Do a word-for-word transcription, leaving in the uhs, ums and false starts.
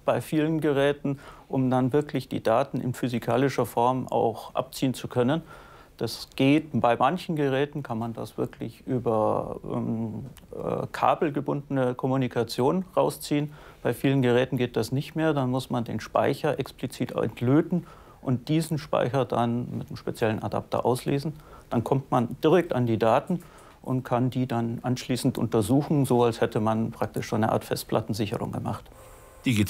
bei vielen Geräten, um dann wirklich die Daten in physikalischer Form auch abziehen zu können. Das geht, bei manchen Geräten kann man das wirklich über ähm, äh, kabelgebundene Kommunikation rausziehen. Bei vielen Geräten geht das nicht mehr. Dann muss man den Speicher explizit entlöten und diesen Speicher dann mit einem speziellen Adapter auslesen. Dann kommt man direkt an die Daten und kann die dann anschließend untersuchen, so als hätte man praktisch so eine Art Festplattensicherung gemacht. Digital